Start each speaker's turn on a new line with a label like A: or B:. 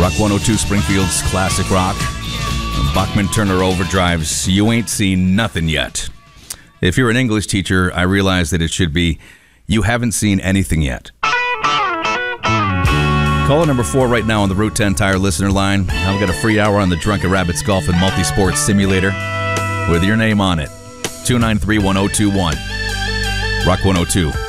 A: Rock 102, Springfield's classic rock. Bachman Turner Overdrive's You Ain't Seen Nothing Yet. If you're an English teacher, I realize that it should be You Haven't Seen Anything Yet. Caller number 4 right now on the Route 10 Tire listener line. I've got a free hour on the Drunken Rabbits Golf and Multisports Simulator with your name on it. 293-1021. Rock 102.